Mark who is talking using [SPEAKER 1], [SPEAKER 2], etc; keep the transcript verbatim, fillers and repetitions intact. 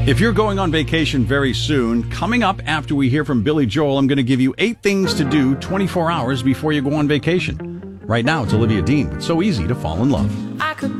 [SPEAKER 1] If you're going on vacation very soon, coming up after we hear from Billy Joel, I'm going to give you eight things to do twenty-four hours before you go on vacation. Right now, it's Olivia Dean with So Easy to Fall in Love.
[SPEAKER 2] I could